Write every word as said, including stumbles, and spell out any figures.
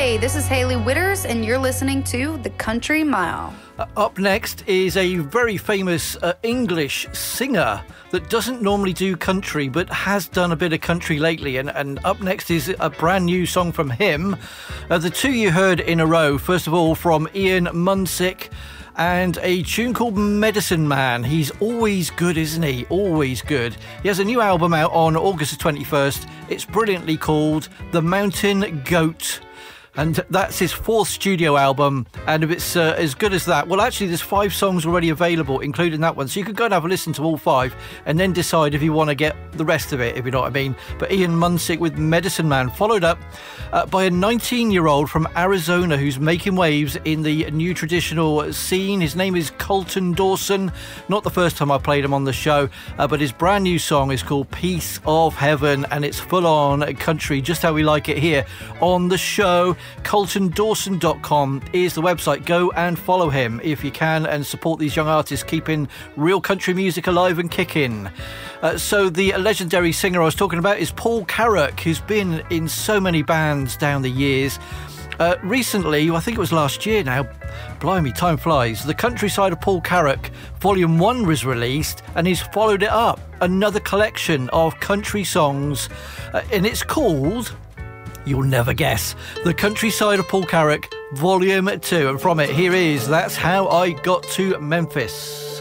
Hey, this is Haley Witters, and you're listening to The Country Mile. Uh, up next is a very famous uh, English singer that doesn't normally do country but has done a bit of country lately. And, and up next is a brand new song from him. Uh, the two you heard in a row, first of all from Ian Munsick, and a tune called Medicine Man. He's always good, isn't he? Always good. He has a new album out on August the twenty-first. It's brilliantly called The Mountain Goat. And that's his fourth studio album. And if it's uh, as good as that, well, actually, there's five songs already available, including that one. So you can go and have a listen to all five and then decide if you want to get the rest of it, if you know what I mean. But Ian Munsick with Medicine Man, followed up uh, by a nineteen-year-old from Arizona who's making waves in the new traditional scene. His name is Colton Dawson. Not the first time I played him on the show, uh, but his brand new song is called Piece of Heaven, and it's full-on country, just how we like it here on the show. colton dawson dot com is the website. Go and follow him if you can and support these young artists keeping real country music alive and kicking. Uh, so the legendary singer I was talking about is Paul Carrack, who's been in so many bands down the years. Uh, recently, I think it was last year now, blimey, time flies, The Countryside of Paul Carrack Volume one was released, and he's followed it up, another collection of country songs, uh, and it's called, you'll never guess, The Countryside of Paul Carrack Volume two. And from it, here is That's How I Got to Memphis.